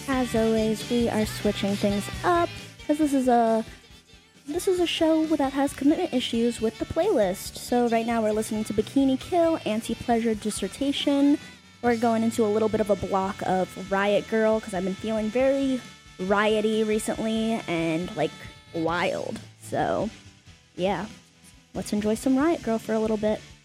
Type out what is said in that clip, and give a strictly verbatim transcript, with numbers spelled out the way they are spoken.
As always, we are switching things up because this is a this is a show that has commitment issues with the playlist. So right now we're listening to Bikini Kill, Anti-Pleasure Dissertation. We're going into a little bit of a block of Riot Girl because I've been feeling very rioty recently and like wild. So yeah, let's enjoy some Riot Girl for a little bit.